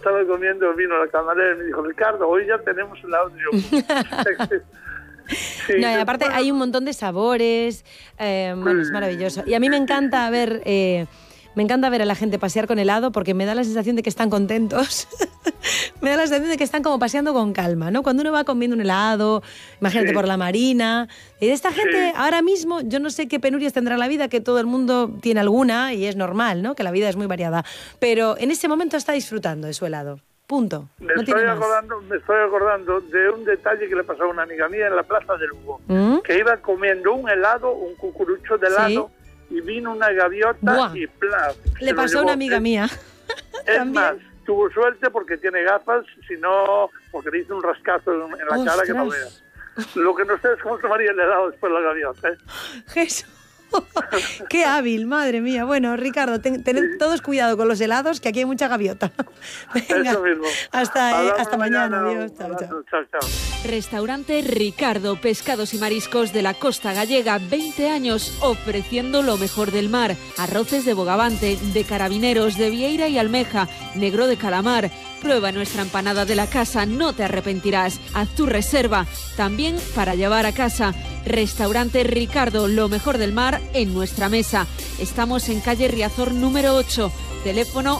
estaba comiendo, vino la camarera y me dijo, Ricardo, hoy ya tenemos helado de yogur. Sí, no, y aparte hay un montón de sabores, bueno, es maravilloso. Y a mí me encanta ver a la gente pasear con helado porque me da la sensación de que están contentos. Me da la sensación de que están como paseando con calma, ¿no? Cuando uno va comiendo un helado, imagínate por la Marina. Y de esta gente, ahora mismo, yo no sé qué penurias tendrá la vida, que todo el mundo tiene alguna y es normal, ¿no? Que la vida es muy variada. Pero en ese momento está disfrutando de su helado. Punto. Me estoy acordando de un detalle que le pasó a una amiga mía en la Plaza de Lugo, que iba comiendo un helado, un cucurucho de helado, y vino una gaviota y ¡plaf! Le pasó a una amiga mía. Es más, tuvo suerte porque tiene gafas, si no, porque le hizo un rascazo en la cara que no veas. Lo que no sé es cómo tomaría el helado después la gaviota, ¿eh? Jesús. Qué hábil, madre mía. Bueno, Ricardo, tened todos cuidado con los helados, que aquí hay mucha gaviota. Venga, eso mismo. Hasta mañana. Adiós. Chao. Restaurante Ricardo, pescados y mariscos de la costa gallega, 20 años ofreciendo lo mejor del mar. Arroces de bogavante, de carabineros, de vieira y almeja, negro de calamar. Prueba nuestra empanada de la casa, no te arrepentirás. Haz tu reserva, también para llevar a casa. Restaurante Ricardo, lo mejor del mar en nuestra mesa. Estamos en calle Riazor número 8, teléfono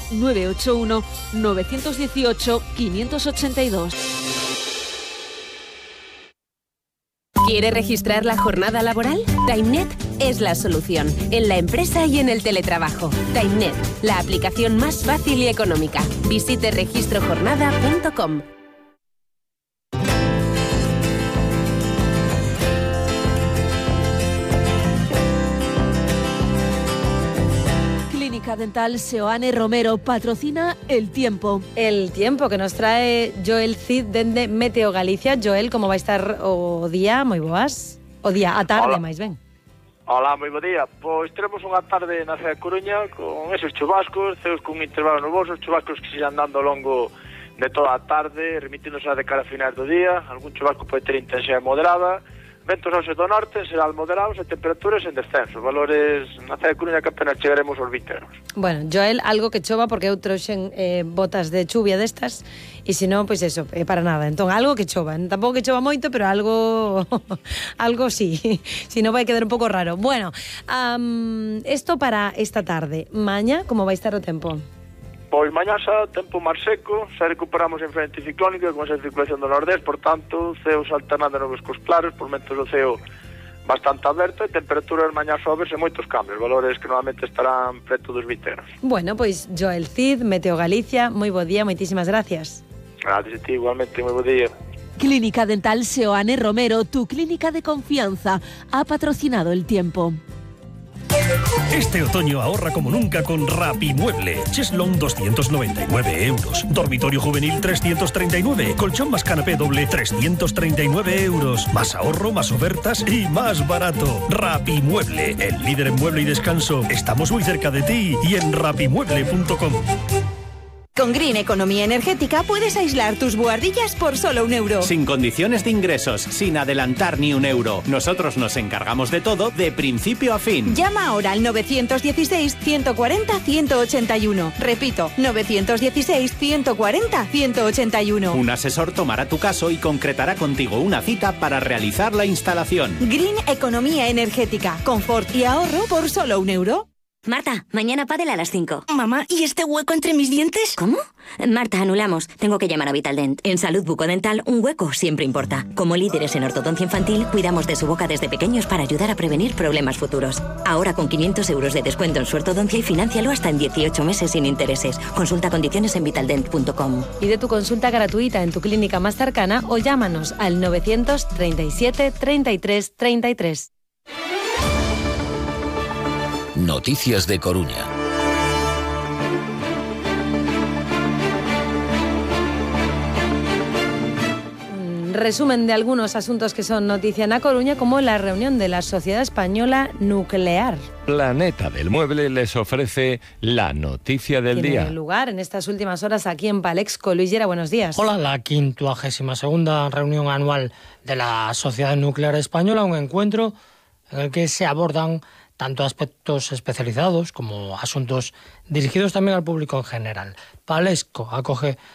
981-918-582. ¿Quiere registrar la jornada laboral? TimeNet es la solución, en la empresa y en el teletrabajo. TimeNet, la aplicación más fácil y económica. Visite registrojornada.com. Clínica Dental Seoane Romero patrocina El Tiempo. El Tiempo que nos trae Joel Cid dende Meteo Galicia. Joel, como vai estar o día? Moi boas. O día, a tarde, máis ben. Hola, moi bo día. Pois teremos unha tarde na cidade de Coruña con esos chubascos, ceos con intervalos nubosos, chubascos que se irán dando ao longo de toda a tarde, remitíndose a de cara a finais do día. Algún chubasco pode ter intensidade moderada, ventos ao do norte, en xeral moderados e temperaturas en descenso. Valores na cidade de Coruña que apenas chegaremos aos 20 graus. Bueno, Joel, algo que chova porque eu trouxen botas de chuvia destas e se non, pois eso, para nada. Entón, algo que chova. Tampouco que chova moito, pero algo algo sí. Si non vai quedar un pouco raro. Bueno, esto para esta tarde. Maña, como vai estar o tempo? Pois mañá xa tempo mar seco, xa recuperamos en frente ciclónica con esa circulación do nordés, por tanto, ceos alternando nubes cos claros, por momentos o ceo bastante aberto e temperaturas mañá sobres e moitos cambios, valores que normalmente estarán preto dos 20 graus. Bueno, pois Joel Cid, Meteo Galicia, moi bo día, moitísimas gracias. Gracias a ti, igualmente, moi bo día. Clínica Dental Seoane Romero, tu clínica de confianza, ha patrocinado El Tiempo. Este otoño ahorra como nunca con Rapimueble. Cheslong 299 euros. Dormitorio juvenil 339. Colchón más canapé doble 339 euros. Más ahorro, más ofertas y más barato. Rapimueble, el líder en mueble y descanso. Estamos muy cerca de ti y en rapimueble.com. Con Green Economía Energética puedes aislar tus buhardillas por solo €1. Sin condiciones de ingresos, sin adelantar ni €1. Nosotros nos encargamos de todo de principio a fin. Llama ahora al 916-140-181. Repito, 916-140-181. Un asesor tomará tu caso y concretará contigo una cita para realizar la instalación. Green Economía Energética. Confort y ahorro por solo €1. Marta, mañana pádel a las 5. Mamá, ¿y este hueco entre mis dientes? ¿Cómo? Marta, anulamos. Tengo que llamar a Vitaldent. En salud bucodental, un hueco siempre importa. Como líderes en ortodoncia infantil, cuidamos de su boca desde pequeños para ayudar a prevenir problemas futuros. Ahora con 500 euros de descuento en su ortodoncia y financialo hasta en 18 meses sin intereses. Consulta condiciones en vitaldent.com. Pide tu consulta gratuita en tu clínica más cercana o llámanos al 937 33 33. Noticias de Coruña. Resumen de algunos asuntos que son noticia en A Coruña, como la reunión de la Sociedad Española Nuclear. Planeta del Mueble les ofrece la noticia del día. Tiene lugar en estas últimas horas aquí en Palexco. Luis Llera, buenos días. Hola, la 52ª reunión anual de la Sociedad Nuclear Española, un encuentro en el que se abordan tanto aspectos especializados como asuntos dirigidos también al público en general. Palexco acoge